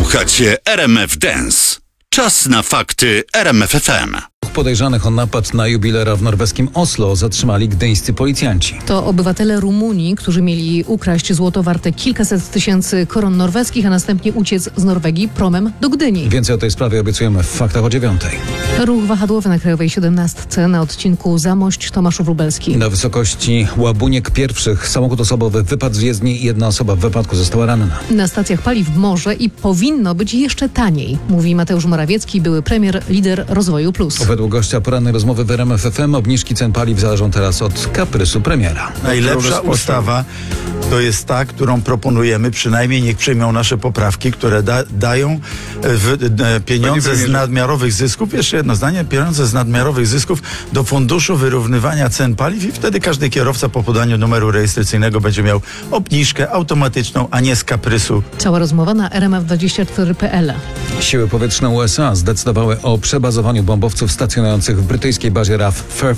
Słuchacie RMF Dance. Czas na fakty RMF FM. Podejrzanych o napad na jubilera w norweskim Oslo zatrzymali gdyńscy policjanci. To obywatele Rumunii, którzy mieli ukraść złoto warte kilkaset tysięcy koron norweskich, a następnie uciec z Norwegii promem do Gdyni. Więcej o tej sprawie obiecujemy w faktach o 9:00. Ruch wahadłowy na Krajowej 17 na odcinku Zamość-Tomaszów-Lubelski. Na wysokości Łabuniek pierwszych samochód osobowy wypadł z jezdni i jedna osoba w wypadku została ranna. Na stacjach paliw może i powinno być jeszcze taniej, mówi Mateusz Morawiecki, były premier, lider Rozwoju Plus. Według gościa porannej rozmowy w RMF FM obniżki cen paliw zależą teraz od kaprysu premiera. Najlepsza ustawa to jest ta, którą proponujemy, przynajmniej niech przyjmą nasze poprawki, które dają pieniądze z nadmiarowych zysków, jeszcze jedno zdanie, pieniądze z nadmiarowych zysków do funduszu wyrównywania cen paliw i wtedy każdy kierowca po podaniu numeru rejestracyjnego będzie miał obniżkę automatyczną, a nie z kaprysu. Cała rozmowa na rmf24.pl. Siły powietrzne USA zdecydowały o przebazowaniu bombowców stacjonujących w brytyjskiej bazie RAF